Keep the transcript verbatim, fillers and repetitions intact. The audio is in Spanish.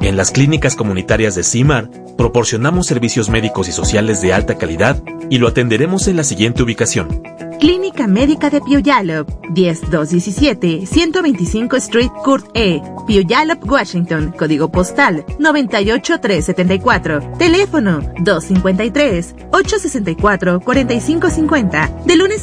En las clínicas comunitarias de CIMAR, proporcionamos servicios médicos y sociales de alta calidad y lo atenderemos en la siguiente ubicación. Clínica Médica de Puyallup, diez dos diecisiete, ciento veinticinco Street Kurt E., Puyallup, Washington, código postal noventa y ocho mil trescientos setenta y cuatro, teléfono dos cinco tres, ocho seis cuatro, cuatro cinco cinco cero, de lunes